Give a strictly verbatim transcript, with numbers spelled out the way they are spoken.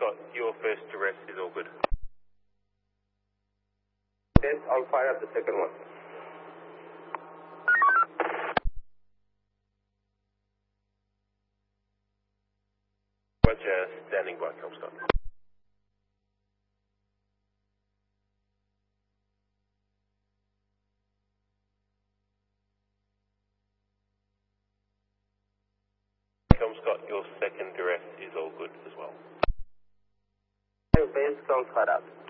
Scott, your first duress is all good. Yes, I'll fire up the second one. Roger, standing by, Com Scott. Com Scott, your second duress is all good as well. Base, Com Scott up.